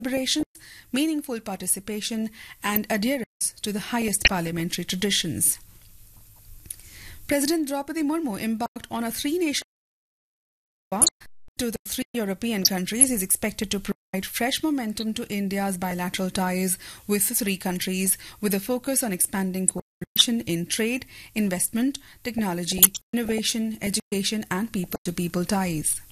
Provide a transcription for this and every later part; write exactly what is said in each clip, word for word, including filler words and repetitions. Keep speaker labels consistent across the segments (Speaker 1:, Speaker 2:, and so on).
Speaker 1: deliberations, meaningful participation, and adherence to the highest parliamentary traditions. President Draupadi Murmu embarked on a three-nation tour to the three European countries is expected to provide fresh momentum to India's bilateral ties with the three countries, with a focus on expanding cooperation in trade, investment, technology, innovation, education, and people-to-people ties.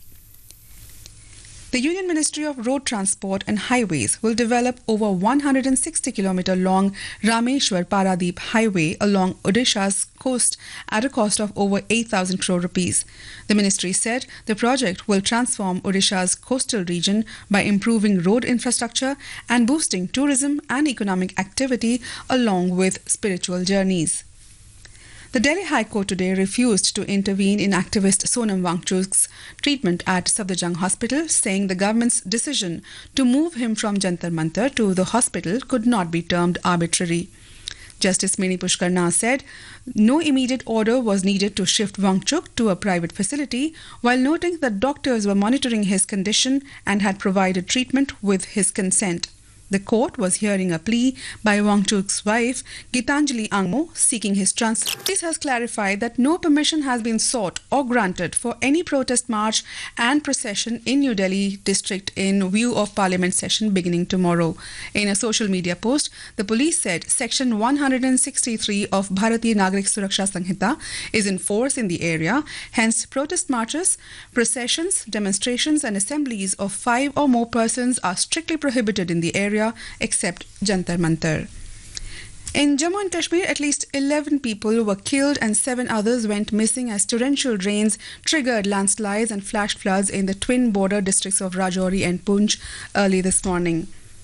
Speaker 1: The Union Ministry of Road Transport and Highways will develop over one hundred sixty kilometer long Rameshwar-Paradeep highway along Odisha's coast at a cost of over eight thousand crore rupees. The ministry said the project will transform Odisha's coastal region by improving road infrastructure and boosting tourism and economic activity along with spiritual journeys. The Delhi High Court today refused to intervene in activist Sonam Wangchuk's treatment at Safdarjung Hospital, saying the government's decision to move him from Jantar Mantar to the hospital could not be termed arbitrary. Justice Mini Pushkarna said no immediate order was needed to shift Wangchuk to a private facility, while noting that doctors were monitoring his condition and had provided treatment with his consent. The court was hearing a plea by Wangchuk's wife, Gitanjali Angmo, seeking his transfer. This has clarified that no permission has been sought or granted for any protest march and procession in New Delhi district in view of Parliament session beginning tomorrow. In a social media post, the police said Section one hundred sixty-three of Bharatiya Nagarik Suraksha Sanhita is in force in the area. Hence, protest marches, processions, demonstrations and assemblies of five or more persons are strictly prohibited in the area except Jantar Mantar. In Jammu and Kashmir, at least eleven people were killed and seven others went missing as torrential rains triggered landslides and flash floods in the twin border districts of Rajouri and Poonch early this morning.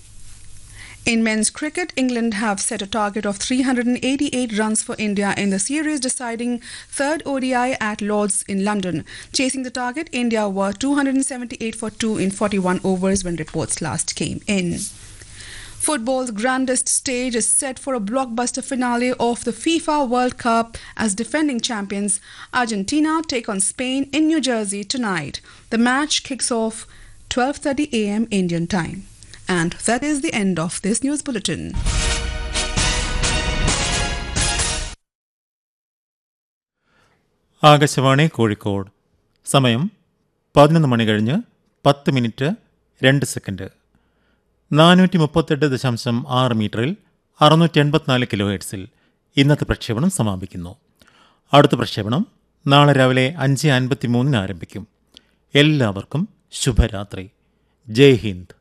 Speaker 1: In men's cricket, England have set a target of three hundred eighty-eight runs for India in the series deciding third O D I at Lord's in London. Chasing the target, India were two hundred seventy-eight for two in forty-one overs when reports last came in. Football's grandest stage is set for a blockbuster finale of the FIFA World Cup as defending champions Argentina take on Spain in New Jersey tonight. The match kicks off twelve thirty a m Indian time. And that is the end of this news bulletin.
Speaker 2: Akashvani Kozhikode. സമയം പതിനൊന്ന് മണി കഴിഞ്ഞ് പത്ത് minute രണ്ട് second. നാനൂറ്റി മുപ്പത്തെട്ട് ദശാംശം ആറ് മീറ്ററിൽ അറുന്നൂറ്റി എൺപത്തിനാല് കിലോ ഹെർട്സിൽ ഇന്നത്തെ പ്രക്ഷേപണം സമാപിക്കുന്നു. അടുത്ത പ്രക്ഷേപണം നാളെ രാവിലെ അഞ്ച് അൻപത്തി മൂന്നിന് ആരംഭിക്കും. എല്ലാവർക്കും ശുഭരാത്രി. ജയ് ഹിന്ദ്.